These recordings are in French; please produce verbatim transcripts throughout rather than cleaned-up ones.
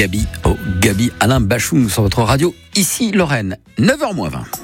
Gabi, oh Gabi Alain Bachung sur votre radio. Ici Lorraine, neuf heures moins vingt.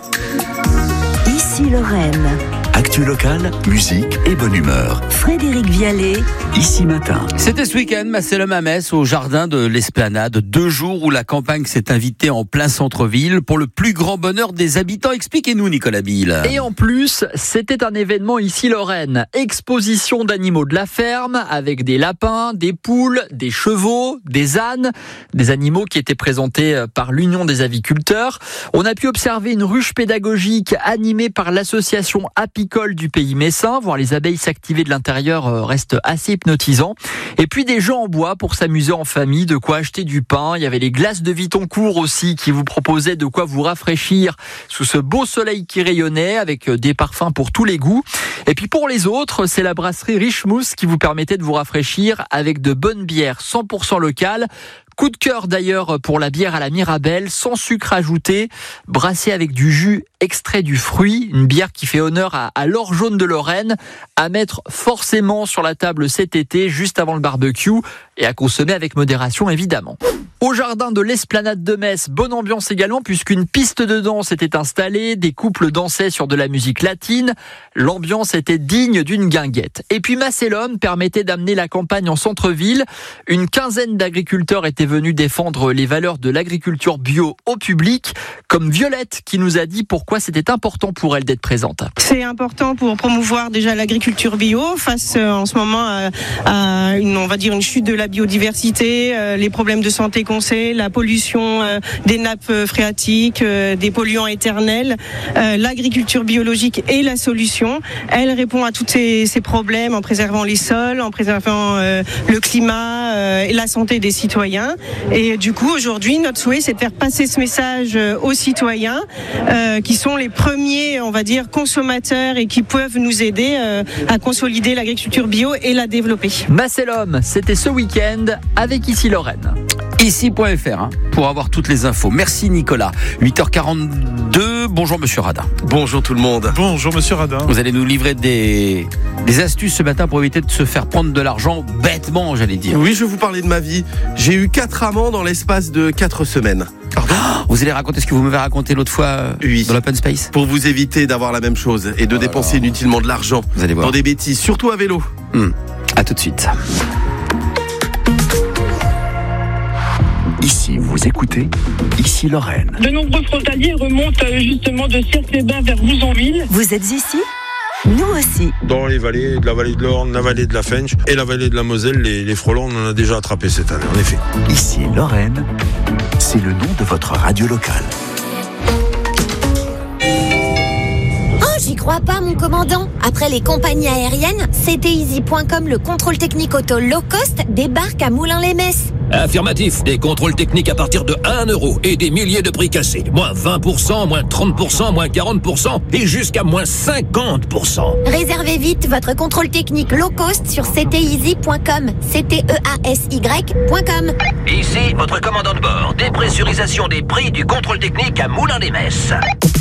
Ici Lorraine. Actu locale, musique et bonne humeur. Frédéric Vialet. Ici matin. C'était ce week-end, Masselum à Metz, au jardin de l'Esplanade. Deux jours où la campagne s'est invitée en plein centre-ville pour le plus grand bonheur des habitants. Expliquez-nous, Nicolas Bill. Et en plus, c'était un événement ici Lorraine. Exposition d'animaux de la ferme avec des lapins, des poules, des chevaux, des ânes, des animaux qui étaient présentés par l'Union des aviculteurs. On a pu observer une ruche pédagogique animée par l'association apicole du pays messin. Voir les abeilles s'activer de l'intérieur reste assez hypnotisant. Et puis des jeux en bois pour s'amuser en famille, de quoi acheter du pain. Il y avait les glaces de Vitoncourt aussi qui vous proposaient de quoi vous rafraîchir sous ce beau soleil qui rayonnait avec des parfums pour tous les goûts. Et puis pour les autres, c'est la brasserie Richemousse qui vous permettait de vous rafraîchir avec de bonnes bières cent pour cent locales. Coup de cœur d'ailleurs pour la bière à la Mirabelle, sans sucre ajouté, brassée avec du jus extrait du fruit, une bière qui fait honneur à, à l'or jaune de Lorraine, à mettre forcément sur la table cet été, juste avant le barbecue, et à consommer avec modération évidemment. Au jardin de l'Esplanade de Metz, bonne ambiance également puisqu'une piste de danse était installée, des couples dansaient sur de la musique latine, l'ambiance était digne d'une guinguette. Et puis Masselum permettait d'amener la campagne en centre-ville, une quinzaine d'agriculteurs étaient venus défendre les valeurs de l'agriculture bio au public, comme Violette qui nous a dit pourquoi c'était important pour elle d'être présente. C'est important pour promouvoir déjà l'agriculture bio face euh, en ce moment à, à une, on va dire une chute de la biodiversité, euh, les problèmes de santé qu'on sait, la pollution euh, des nappes phréatiques, euh, des polluants éternels. Euh, l'agriculture biologique est la solution. Elle répond à tous ces, ces problèmes en préservant les sols, en préservant euh, le climat euh, et la santé des citoyens. Et du coup, aujourd'hui, notre souhait, c'est de faire passer ce message aux citoyens euh, qui sont les premiers, on va dire, consommateurs et qui peuvent nous aider euh, à consolider l'agriculture bio et la développer. Masselum, c'était ce week-end avec Ici Lorraine. Ici point F R hein, pour avoir toutes les infos. Merci Nicolas. huit heures quarante-deux, bonjour Monsieur Radin. Bonjour tout le monde. Bonjour Monsieur Radin. Vous allez nous livrer des, des astuces ce matin pour éviter de se faire prendre de l'argent bêtement, j'allais dire. Oui, je vais vous parler de ma vie. J'ai eu quatre amants dans l'espace de quatre semaines. Pardon ? Vous allez raconter ce que vous m'avez raconté l'autre fois oui. dans l'open space ? Pour vous éviter d'avoir la même chose et de oh dépenser là. inutilement de l'argent vous allez voir. dans des bêtises, surtout à vélo. Hum. À tout de suite. Ici, vous écoutez Ici Lorraine. De nombreux frontaliers remontent justement de Cirque-les-Bains vers Bouzonville. Vous êtes ici ? Nous aussi. Dans les vallées, de la vallée de l'Orne, la vallée de la Fensch et la vallée de la Moselle, les, les frelons, on en a déjà attrapé cette année, en effet. Ici Lorraine, c'est le nom de votre radio locale. J'y crois pas, mon commandant. Après les compagnies aériennes, C T Easy point com, le contrôle technique auto low cost, débarque à Moulins-les-Metz. Affirmatif, des contrôles techniques à partir de un euro et des milliers de prix cassés. Moins vingt pour cent, moins trente pour cent, moins quarante pour cent et jusqu'à moins cinquante pour cent. Réservez vite votre contrôle technique low cost sur C T Easy point com. C T E A S Y point com. Ici, votre commandant de bord. Dépressurisation des prix du contrôle technique à Moulins-les-Metz.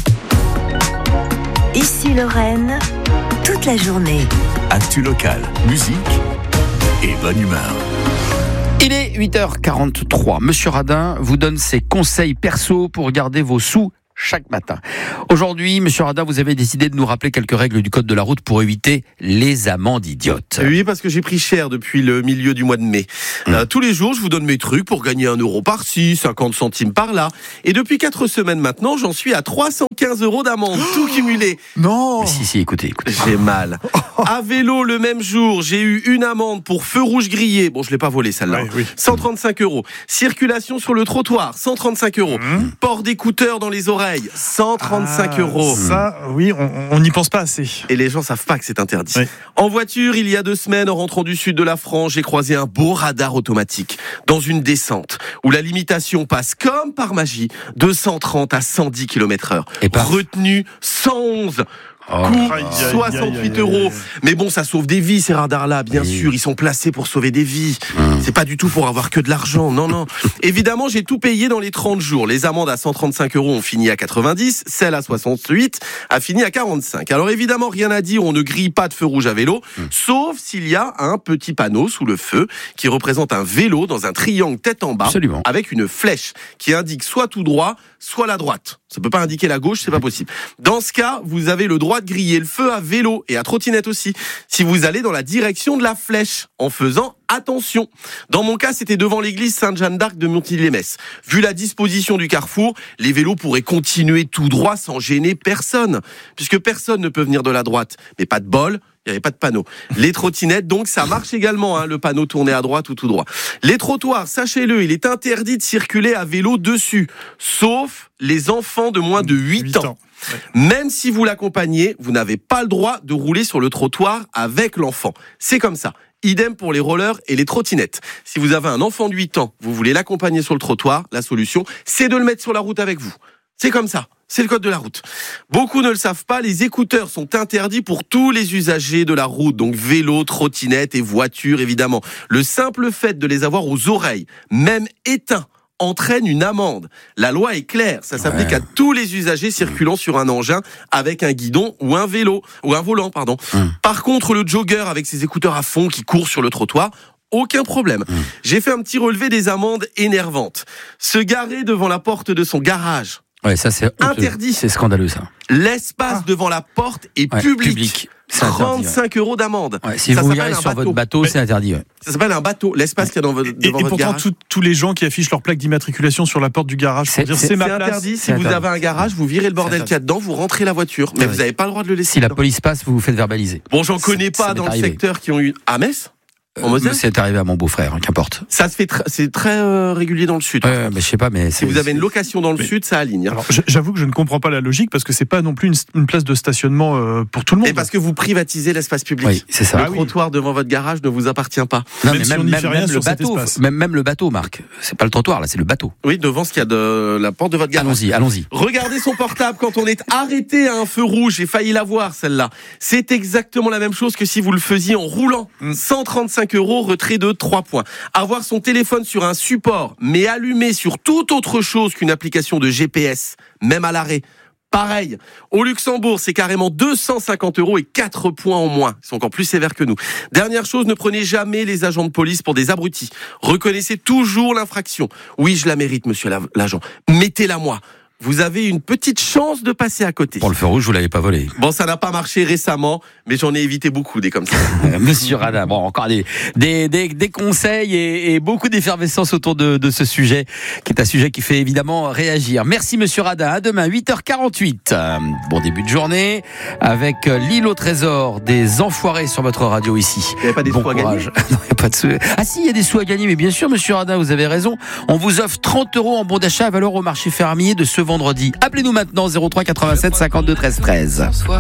Ici Lorraine, toute la journée. Actu locale, musique et bonne humeur. Il est huit heures quarante-trois. Monsieur Radin vous donne ses conseils perso pour garder vos sous chaque matin. Aujourd'hui, Monsieur Radin, vous avez décidé de nous rappeler quelques règles du code de la route pour éviter les amendes idiotes. Oui, parce que j'ai pris cher depuis le milieu du mois de mai. Mmh. Euh, tous les jours, je vous donne mes trucs pour gagner un euro par-ci, cinquante centimes par-là. Et depuis quatre semaines maintenant, j'en suis à trois cent quinze euros d'amende, oh tout cumulé. Non. Mais si, si, écoutez, écoutez. J'ai mal. À vélo, le même jour, j'ai eu une amende pour feu rouge grillé. Bon, je l'ai pas volé celle-là. Oui, oui. cent trente-cinq euros. Circulation sur le trottoir, cent trente-cinq euros. Mmh. Port d'écouteurs dans les oreilles, cent trente-cinq ah, euros. Ça, oui, on n'y pense pas assez. Et les gens savent pas que c'est interdit. Oui. En voiture, il y a deux semaines, en rentrant du sud de la France, j'ai croisé un beau radar automatique dans une descente où la limitation passe comme par magie de cent trente à cent dix kilomètres heure. Et par... Retenu cent onze. Oh. Coût Aïe, aïe, soixante-huit aïe, aïe, euros. aïe. Mais bon, ça sauve des vies, ces radars-là, bien Oui. sûr. Ils sont placés pour sauver des vies. Hum. C'est pas du tout pour avoir que de l'argent. Non, non. Évidemment, j'ai tout payé dans les trente jours. Les amendes à cent trente-cinq euros ont fini à quatre-vingt-dix. Celle à soixante-huit a fini à quarante-cinq. Alors évidemment, rien à dire. On ne grille pas de feu rouge à vélo. Hum. Sauf s'il y a un petit panneau sous le feu qui représente un vélo dans un triangle tête en bas. Absolument. Avec une flèche qui indique soit tout droit, soit la droite. Ça peut pas indiquer la gauche, c'est pas possible. Dans ce cas, vous avez le droit de griller le feu à vélo et à trottinette aussi, si vous allez dans la direction de la flèche, en faisant attention. Dans mon cas, c'était devant l'église Sainte-Jeanne d'Arc de Montilly-lès-Metz. Vu la disposition du carrefour, les vélos pourraient continuer tout droit sans gêner personne, puisque personne ne peut venir de la droite. Mais pas de bol, il n'y avait pas de panneau. Les trottinettes, donc, ça marche également, hein, le panneau tourné à droite ou tout droit. Les trottoirs, sachez-le, il est interdit de circuler à vélo dessus, sauf les enfants de moins de huit ans. Même si vous l'accompagnez, vous n'avez pas le droit de rouler sur le trottoir avec l'enfant. C'est comme ça. Idem pour les rollers et les trottinettes. Si vous avez un enfant de huit ans, vous voulez l'accompagner sur le trottoir, la solution, c'est de le mettre sur la route avec vous. C'est comme ça. C'est le code de la route. Beaucoup ne le savent pas, les écouteurs sont interdits pour tous les usagers de la route, donc vélo, trottinette et voiture évidemment. Le simple fait de les avoir aux oreilles, même éteints, entraîne une amende. La loi est claire, ça s'applique Ouais. à tous les usagers circulant sur un engin avec un guidon ou un vélo, ou un volant, pardon. Hum. Par contre, le jogger avec ses écouteurs à fond qui court sur le trottoir, aucun problème. Hum. J'ai fait un petit relevé des amendes énervantes. Se garer devant la porte de son garage, Ouais, ça c'est honteux. interdit. C'est scandaleux ça. L'espace Ah. devant la porte est Ouais, public. public. C'est interdit, ouais. trente-cinq euros d'amende. Ouais, si Ça vous s'appelle irez un sur votre bateau. bateau, c'est interdit. Ouais. Ça s'appelle un bateau. L'espace qu'il y a dans votre, Et, devant et votre pourtant, garage. tout- tous les gens qui affichent leur plaque d'immatriculation sur la porte du garage C'est- pour dire c'est- c'est ma C'est place. interdit. Si C'est vous interdit. avez un garage, vous virez le bordel C'est qu'il y a dedans, vous rentrez la voiture. Mais Ouais. vous n'avez pas le droit de le laisser. Si la dedans. police passe, vous vous faites verbaliser. Bon, j'en C'est- connais ça pas m'est dans le arrivé. secteur qui ont eu. À Metz En Euh, Moselle c'est arrivé à mon beau-frère, hein, qu'importe. Ça se fait, tr- c'est très euh, régulier dans le sud. Ouais, mais je sais pas, mais Si vous avez une location dans le Mais- sud, ça aligne. hein. Alors, j- j'avoue que je ne comprends pas la logique parce que c'est pas non plus une, une place de stationnement euh, pour tout le monde. Et parce que vous privatisez l'espace public. Oui, c'est ça. Le Ah oui. trottoir devant votre garage ne vous appartient pas. Non, Même mais si même, on n'y même, fait rien même le sur cet bateau, espace. même, même le bateau, Marc. C'est pas le trottoir, là, c'est le bateau. Oui, devant ce qu'il y a de la porte de votre garage. Allons-y, allons-y. Regardez son portable quand on est arrêté à un feu rouge. J'ai failli la voir, celle-là. C'est exactement la même chose que si vous le faisiez en roulant. cent trente-cinq euros, retrait de trois points. Avoir son téléphone sur un support, mais allumé sur toute autre chose qu'une application de G P S, même à l'arrêt. Pareil. Au Luxembourg, c'est carrément deux cent cinquante euros et quatre points en moins. Ils sont encore plus sévères que nous. Dernière chose, ne prenez jamais les agents de police pour des abrutis. Reconnaissez toujours l'infraction. Oui, je la mérite, monsieur la- l'agent. Mettez-la moi. Vous avez une petite chance de passer à côté. Pour le feu rouge, vous l'avez pas volé. Bon, ça n'a pas marché récemment, mais j'en ai évité beaucoup des comme ça. Monsieur Radin, bon, encore des, des, des, des conseils et, et beaucoup d'effervescence autour de, de ce sujet, qui est un sujet qui fait évidemment réagir. Merci Monsieur Radin, à demain, huit heures quarante-huit. Euh, bon début de journée, avec l'île au trésor des enfoirés sur votre radio ici. Il n'y avait pas des Bon sous à gagner. courage. Non, il y a pas de sous. Ah si, il y a des sous à gagner, mais bien sûr Monsieur Radin, vous avez raison. On vous offre trente euros en bon d'achat à valeur au marché fermier de ce vendredi. Appelez-nous maintenant zéro trois quatre-vingt-sept cinquante-deux treize treize.